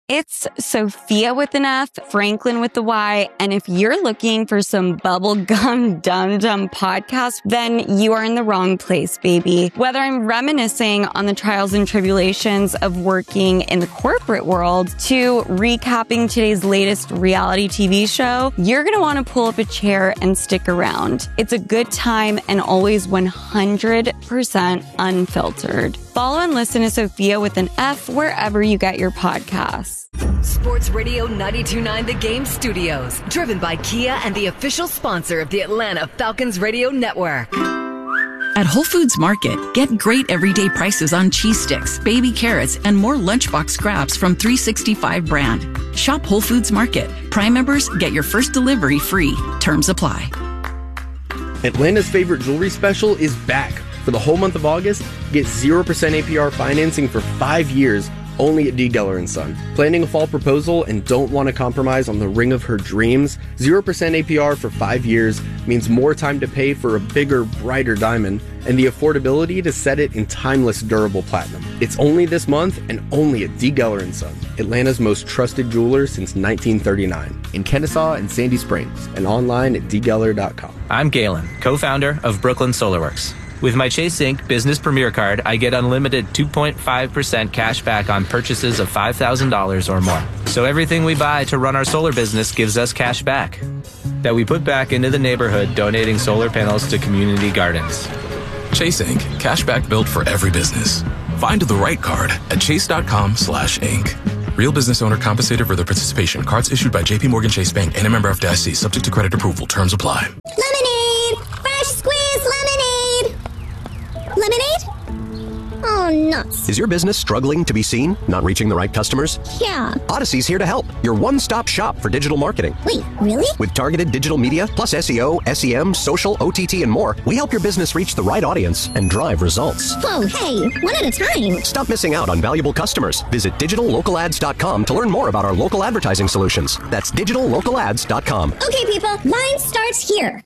It's Sophia with an F, Franklin with the Y, and if you're looking for some bubblegum dum-dum podcast, then you are in the wrong place, baby. Whether I'm reminiscing on the trials and tribulations of working in the corporate world to recapping today's latest reality TV show, you're going to want to pull up a chair and stick around. It's a good time and always 100% unfiltered. Follow and listen to Sophia with an F wherever you get your podcasts. Sports Radio 92.9 The Game Studios, driven by Kia and the official sponsor of the Atlanta Falcons Radio Network. At Whole Foods Market, get great everyday prices on cheese sticks, baby carrots, and more lunchbox scraps from 365 brand. Shop Whole Foods Market. Prime members get your first delivery free. Terms apply. Atlanta's favorite jewelry special is back. For the whole month of August, get 0% APR financing for 5 years only at D. Geller & Son. Planning a fall proposal and don't want to compromise on the ring of her dreams? 0% APR for 5 years means more time to pay for a bigger, brighter diamond and the affordability to set it in timeless, durable platinum. It's only this month and only at D. Geller & Son, Atlanta's most trusted jeweler since 1939. In Kennesaw and Sandy Springs and online at dgeller.com. I'm Galen, co-founder of Brooklyn Solarworks. With my Chase Inc. Business Premier Card, I get unlimited 2.5% cash back on purchases of $5,000 or more. So everything we buy to run our solar business gives us cash back that we put back into the neighborhood, donating solar panels to community gardens. Chase Inc. Cashback built for every business. Find the right card at chase.com/inc. Real business owner compensated for their participation. Cards issued by JP Morgan Chase Bank and a member FDIC, subject to credit approval. Terms apply. Lemonade! Fresh squeezed lemonade! Lemonade? Oh, nuts. Is your business struggling to be seen? Not reaching the right customers? Yeah. Odyssey's here to help. Your one-stop shop for digital marketing. Wait, really? With targeted digital media, plus SEO, SEM, social, OTT, and more, we help your business reach the right audience and drive results. Whoa, hey, one at a time. Stop missing out on valuable customers. Visit digitallocalads.com to learn more about our local advertising solutions. That's digitallocalads.com. Okay, people, line starts here.